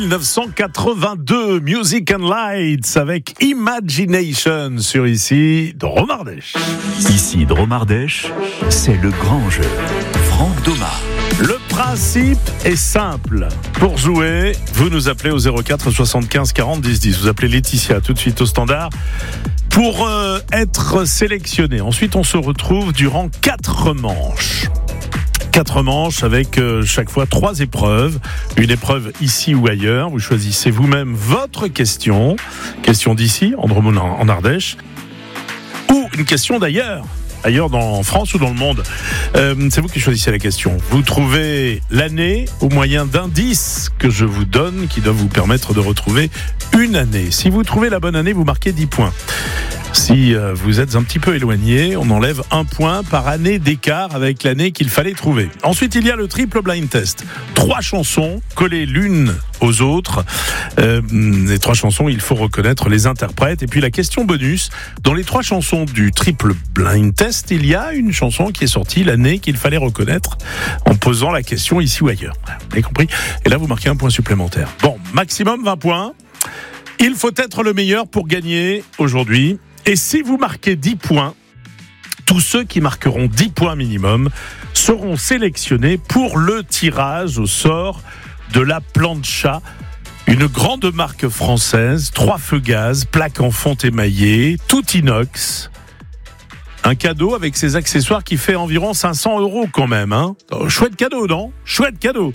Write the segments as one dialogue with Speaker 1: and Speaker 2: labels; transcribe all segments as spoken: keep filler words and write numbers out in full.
Speaker 1: dix-neuf cent quatre-vingt-deux, Music and Lights avec Imagination sur ici Dromardèche.
Speaker 2: Ici Dromardèche, c'est le grand jeu. Franck Doma.
Speaker 1: Le principe est simple. Pour jouer, vous nous appelez au zéro quatre soixante-quinze quarante dix dix. Vous appelez Laetitia tout de suite au standard pour euh, être sélectionné. Ensuite, on se retrouve durant quatre manches. Quatre manches avec euh, chaque fois trois épreuves. Une épreuve ici ou ailleurs. Vous choisissez vous-même votre question. Question d'ici, en Dromone en Ardèche. Ou une question d'ailleurs. Ailleurs dans France ou dans le monde. Euh, c'est vous qui choisissez la question. Vous trouvez l'année au moyen d'indices que je vous donne qui doivent vous permettre de retrouver une année. Si vous trouvez la bonne année, vous marquez dix points. Si euh, vous êtes un petit peu éloigné, on enlève un point par année d'écart avec l'année qu'il fallait trouver. Ensuite, il y a le triple blind test. Trois chansons collées l'une aux autres. Euh, les trois chansons, il faut reconnaître les interprètes. Et puis la question bonus, dans les trois chansons du triple blind test, il y a une chanson qui est sortie l'année qu'il fallait reconnaître en posant la question ici ou ailleurs. Vous avez compris ? Et là, vous marquez un point supplémentaire. Bon, maximum vingt points. Il faut être le meilleur pour gagner aujourd'hui. Et si vous marquez dix points, tous ceux qui marqueront dix points minimum seront sélectionnés pour le tirage au sort de la plancha, une grande marque française, trois feux gaz, plaque en fonte émaillée, tout inox. Un cadeau avec ses accessoires qui fait environ cinq cents euros quand même. Hein. Oh, chouette cadeau, non ? Chouette cadeau.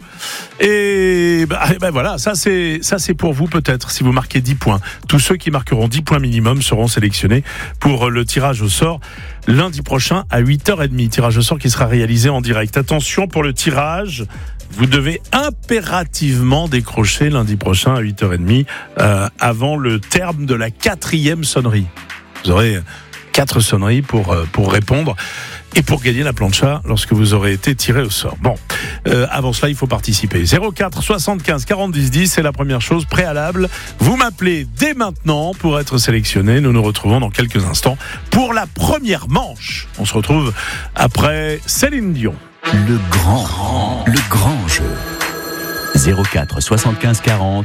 Speaker 1: Et bah, bah voilà, ça c'est, ça c'est pour vous peut-être, si vous marquez dix points. Tous ceux qui marqueront dix points minimum seront sélectionnés pour le tirage au sort lundi prochain à huit heures trente. Tirage au sort qui sera réalisé en direct. Attention pour le tirage, vous devez impérativement décrocher lundi prochain à huit heures trente euh, avant le terme de la quatrième sonnerie. Vous aurez quatre sonneries pour, pour répondre et pour gagner la plancha lorsque vous aurez été tiré au sort. Bon, euh, avant cela, il faut participer. zéro quatre soixante-quinze quarante dix dix, c'est la première chose préalable. Vous m'appelez dès maintenant pour être sélectionné. Nous nous retrouvons dans quelques instants pour la première manche. On se retrouve après Céline Dion.
Speaker 2: Le grand, le grand jeu. zéro quatre soixante-quinze quarante